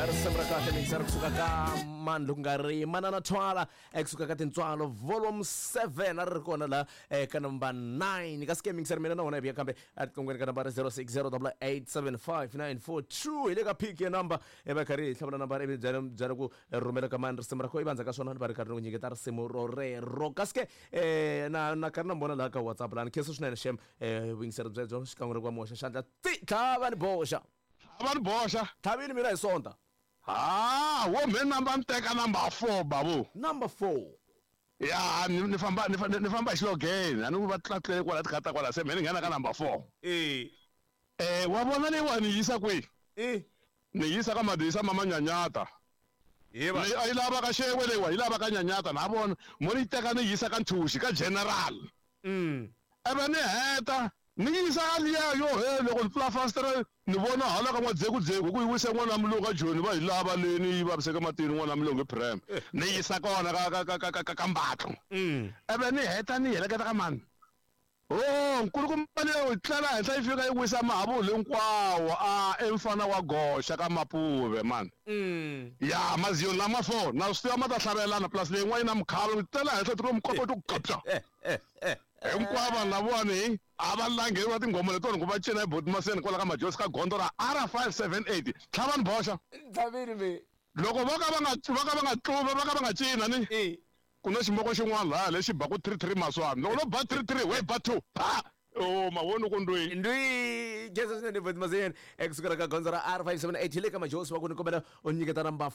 risimu ra kahle mixer kusuka ka Mandla ku nga ri Manana Twala kusuka ka Tintswalo volume 7 ari kona la ka number 9 ka ske mixer mina na wona bya kambe at kongweni ka number 0608875942 ile ka pick ya number ba kari hlabana number e jara ku rumela ka man risimu ra ko ibanza ka swona ba ri karhi nyiketa risimu ro rero ka ske na karna mbona la ka WhatsApp la nkheso swinene shem wingser byo xikangwe kwa moxa xandla tlhava ni boxa Abantu bosha. thavini mina hi sonta Wo me number nteka number 4 babu. number 4 Ya ni famba xilogeni. Ani va tlatlele kwala tikata kwala se me ni nghena ka number 4. Wa vona ni wa ni yisa kwi. Ni yisa ka madisa mama nyanyata. yeba Yi lava ka xewe lewa, yi lava ka nyanyata na vona. Mo ni teka ni yisa ka Nthushi ka general. Ebe ni heta ni yisa aliya yo he loko pla faster ni vona hala ka madzegu ku yiwise n'wana mluka Joni va hilava leni va biseka matini n'wana mlungu prem ni yisa kona ka Mbatlo ebe ni heta ni heleketa ka mani nkulukumane u tlela henhla yi fika yi wisa mahavula hinkwawo emfana wa Gosha ka Mapuve man ya maziyo lama 4 na swi ma ta hlavelana plus leyi n'wana na mkhalo tlela henhla tiko mkopo to kapta hinkwavo na vona a va langeli va tingoma leto ni ku va cina hi boti maseni kwala ka majosi ka gondo ra R578 tlhavani boxa thavini me loko va ka va nga tluva va ka va nga cina ni ku na ximoko xin'wana laha lexi ba ku 33 maswani loko no ba 33 we ba 2 mavoni ku ndwi kheso swinene boti maseni kusuka ka gondzo ra R578 le ka majosi va ku ni kombela u nyiketa number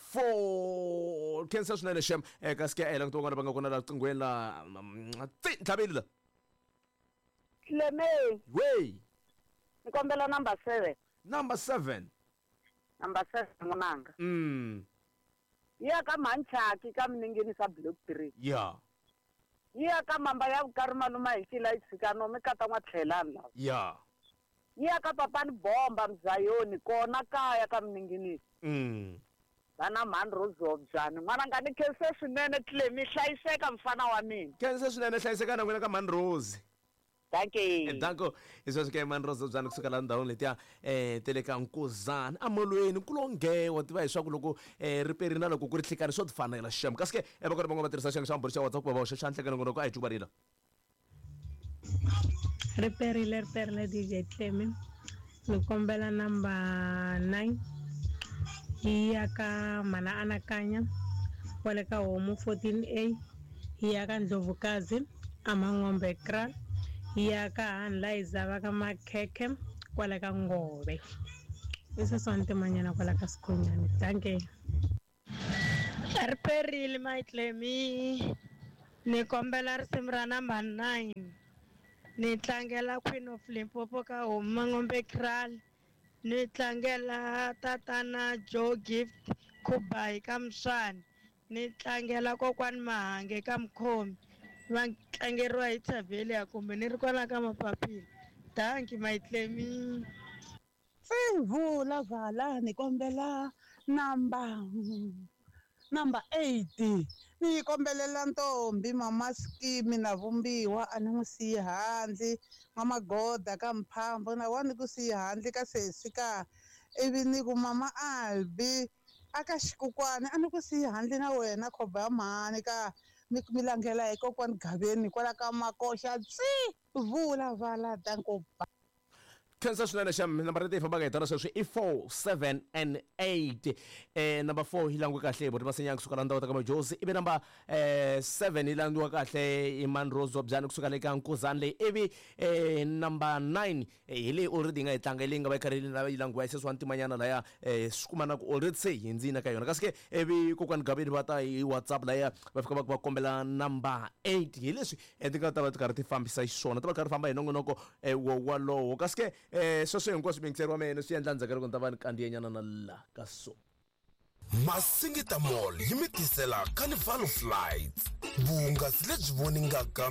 4 khensa swinene shem ka ske ela kuti van'wana va nga kona la qingweni la thavini la Cleme, wey nikombela number 7. number 7 Number 7 ngonanga. Ya ka Manchaki ka Mningini sa block 3. ya Ya ka mamba ya Karumanuma hikila isikano mikata nwa tlhelani la. ya Ya ka Papani Bomba Mzayoni kona kaya ka Mningini. Bana Manrozo Bjani. Mwana ngani khense swinene Cleme hlayiseka mfana wa mina. khensa swinene hlayiseka na n'wina ka Man Rose. Thank you. Danko iswo ke Man Rose bzana kusuka la ndhawu letiya tele ka Nkuzana amolweni kulongewa tiva hiswaku loko riperi na loko ku ri hlikani swo tifanela shem kasike va kona va tirhisa xanga xa mbhuri xa WhatsApp ku va xa nhlekani ngoko a hi cubarila riperi le DJ Cleme ni kombela number 9 ya ka Mana Anakanya wale ka Homu 14A ya ka Ndlovukazi Amangombe Kral ya ka Hanla Izava ka Makhekhe kwala ka Ngobe isa sonte manyana kwala ka Sikonyane danke Peril my Cleme ni kombela risimu ra number 9 ni tlangela Queen of Limpopo ka Mangombe Kral ni tlangela tatana Joe Gift Kubai ka Mshwana ni tlangela kokwani Mahange ka Mkhomi va tlangeriwa hi Thaveli ya kumbe ni ri kwala ka Mapapila danki my Cleme Vula vala ni kombela number 8 ni kombelela ntombi mama Skimi na Vumbiwa ani n'wi siyi handle Magoda ka Mphambo na wani ku siyi handle ka Sesi ka ivi ni ku mama Albi aka Xikukwana ani ku siyi handle na wena khoba ya mhani ka milangela hi kokwani Gaveni kwala ka Makosha vula vala danko khensa swinene shem number leyi fambaka hi tona sweswi i 4 7 and 8 number 4 hi langiwe kahle boti masenyanga kusuka la ndhawu ta ka majosi ivi number 7 hi langiwa kahle i Man Rose Bjani kusuka le ka Nkuzana leyi ivi number 9 hi leyi already yi nga hi tlanga leyi nga va yi karhi yi langiwa hi seswi ntimanyana laya swi kuma na ku already se hi ndzina ka yona kasike ivi kokwani Gaveni va ta hi WhatsApp laya va fika va kombela number 8 hi leswi ti nga ta va ti karhi ti fambisa xiswona ti va karhi famba hi nongonoko walowo kasike sweswo hinkwaswo mixer wa mena swi endla ndzhaku loko ni ta va ni kandziyenyana na la ka so Masingita Mall yi mi tisela Carnival Flights vuhungasi lebyi voningaka